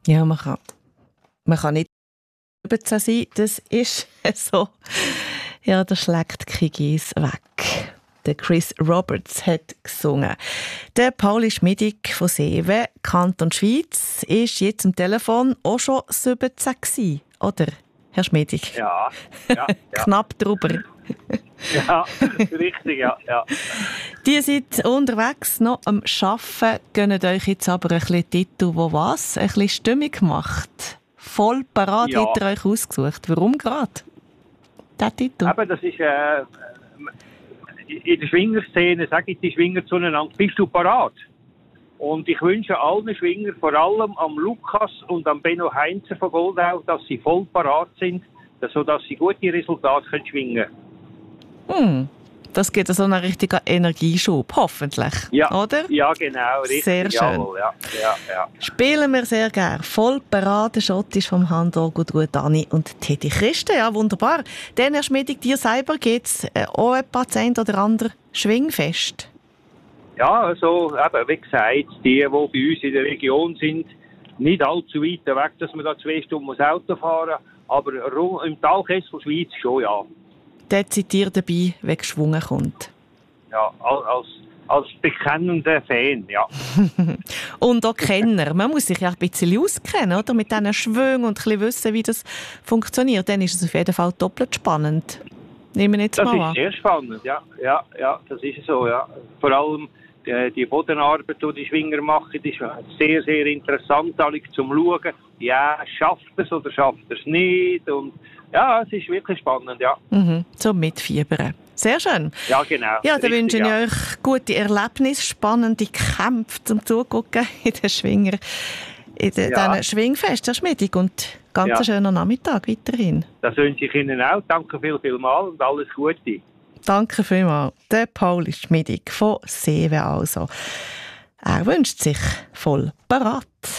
Ja, man kann nicht 17 sein, das ist so. Ja, da schlägt Kigis weg. Der Chris Roberts hat gesungen. Der Pauli Schmidig von Seewe, Kanton Schweiz, ist jetzt am Telefon auch schon 17 gewesen, oder, Herr Schmidig? Ja. Knapp drüber. Ja, richtig, ja. Die sind unterwegs noch am Arbeiten, gönnen euch jetzt aber ein bisschen Titel, wo was? Ein bisschen Stimmung macht. Voll parat Ja. hat er euch ausgesucht. Warum gerade? Der Titel? Aber das ist in der Schwingerszene, sagen die Schwinger zueinander, bist du parat? Und ich wünsche allen Schwinger, vor allem am Lukas und am Benno Heinzer von Goldau, dass sie voll parat sind, sodass sie gute Resultate können schwingen. Das gibt so einen richtigen Energieschub, hoffentlich. Ja, oder? Ja, genau, richtig. Sehr schön. Jawohl, ja. Spielen wir sehr gerne. Voll parade Schottisch vom Hand-Orgel Dani und Teddy Christen. Ja, wunderbar. Dann, Herr Schmidig, dir selber gibt es auch ein Patient oder andere Schwingfest? Ja, also, eben, wie gesagt, die bei uns in der Region sind, nicht allzu weit weg, dass man da 2 Stunden Auto fahren muss, aber im Talkessel Schweiz schon, ja. Dort seid ihr dabei, wenn geschwungen kommt. Ja, als bekennender Fan, ja. Und auch Kenner. Man muss sich ja ein bisschen auskennen, oder? Mit diesen Schwüngen und ein bisschen wissen, wie das funktioniert. Dann ist es auf jeden Fall doppelt spannend. Nehmen wir jetzt Das mal an. ist sehr spannend, ja, das ist so, ja. Vor allem die Bodenarbeit, die die Schwinger machen, ist sehr, sehr interessant, alle zum Schauen. Ja, schafft es oder schafft es nicht? Und ja, es ist wirklich spannend, ja. Zum Mitfiebern. Sehr schön. Ja, genau. Ja, dann richtig, wünsche ich euch gute Erlebnisse, spannende Kämpfe zum Zugucken in den Schwinger, diesen Schwingfest, Herr Schmidig. Und ganz schönen Nachmittag weiterhin. Das wünsche ich Ihnen auch. Danke vielmals und alles Gute. Danke vielmals. Der Pauli Schmidig von Seewe also. Er wünscht sich voll parat.